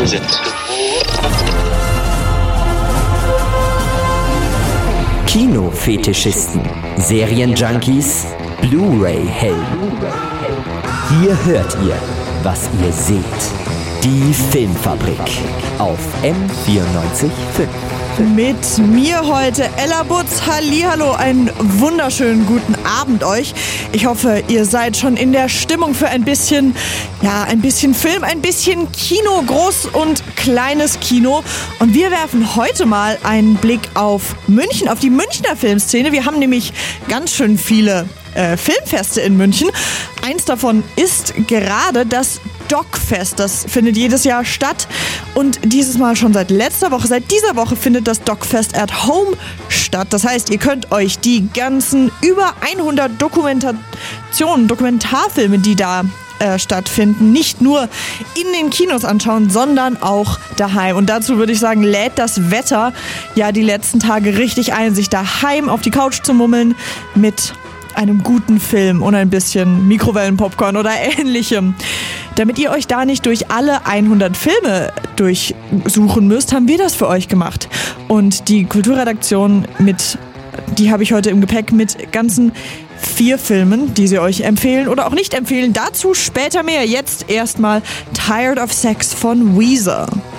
sind. Kinofetischisten, Serienjunkies, Blu-ray-Helden. Hier hört ihr, was ihr seht. Die Filmfabrik auf M94.5. Mit mir heute Ella Butz. Hallihallo, einen wunderschönen guten Abend euch. Ich hoffe, ihr seid schon in der Stimmung für ein bisschen Film, ein bisschen Kino, groß und kleines Kino. Und wir werfen heute mal einen Blick auf München, auf die Münchner Filmszene. Wir haben nämlich ganz schön viele Filmfeste in München. Eins davon ist gerade das DocFest. Das findet jedes Jahr statt und dieses Mal schon seit dieser Woche findet das DocFest at Home statt. Das heißt, ihr könnt euch die ganzen über 100 Dokumentarfilme, die da stattfinden, nicht nur in den Kinos anschauen, sondern auch daheim. Und dazu würde ich sagen, lädt das Wetter ja die letzten Tage richtig ein, sich daheim auf die Couch zu mummeln mit einem guten Film und ein bisschen Mikrowellenpopcorn oder ähnlichem. Damit ihr euch da nicht durch alle 100 Filme durchsuchen müsst, haben wir das für euch gemacht. Und die Kulturredaktion die habe ich heute im Gepäck mit ganzen 4 Filmen, die sie euch empfehlen oder auch nicht empfehlen. Dazu später mehr. Jetzt erstmal Tired of Sex von Weezer.